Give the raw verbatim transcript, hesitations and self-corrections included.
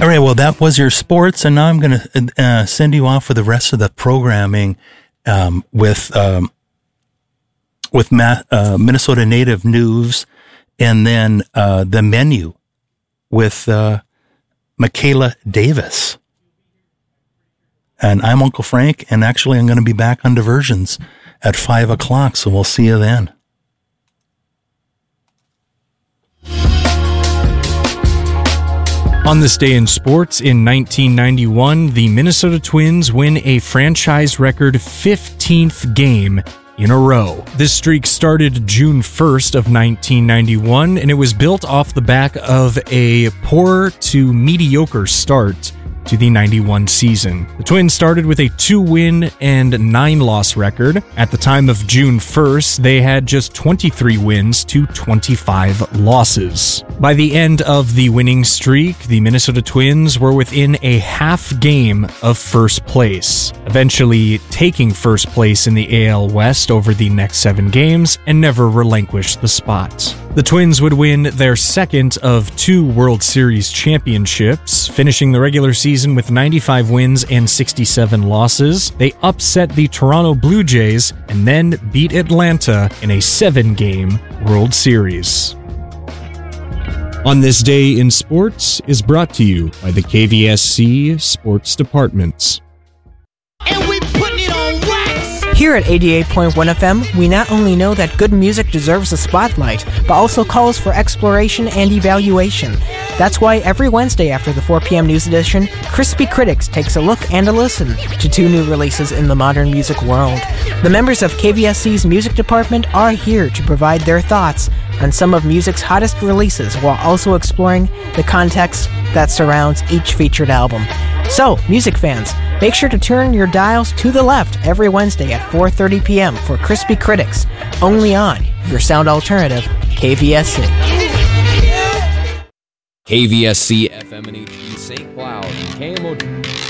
All right, well, that was your sports, and now I'm going to uh, send you off for the rest of the programming um, with um, with Ma- uh, Minnesota Native News, and then uh, the menu with uh, Michaela Davis. And I'm Uncle Frank, and actually I'm going to be back on Diversions at five o'clock, so we'll see you then. On this day in sports, in nineteen ninety-one, the Minnesota Twins win a franchise record fifteenth game in a row. This streak started June first of nineteen ninety-one, and it was built off the back of a poor to mediocre start to the ninety-one season. The Twins started with a two-win and nine-loss record. At the time of June first, they had just twenty-three wins to twenty-five losses. By the end of the winning streak, the Minnesota Twins were within a half game of first place, eventually taking first place in the A L West over the next seven games and never relinquished the spot. The Twins would win their second of two World Series championships, finishing the regular season with ninety-five wins and sixty-seven losses. They upset the Toronto Blue Jays and then beat Atlanta in a seven-game World Series. On This Day in Sports is brought to you by the K V S C Sports Department. And we putting it on wax! Here at eighty-eight point one F M, we not only know that good music deserves a spotlight, but also calls for exploration and evaluation. That's why every Wednesday after the four p.m. news edition, Crispy Critics takes a look and a listen to two new releases in the modern music world. The members of K V S C's music department are here to provide their thoughts on some of music's hottest releases while also exploring the context that surrounds each featured album. So, music fans, make sure to turn your dials to the left every Wednesday at four thirty p.m. for Crispy Critics, only on your sound alternative, K V S C. K V S C F M and H D Saint Cloud and K M O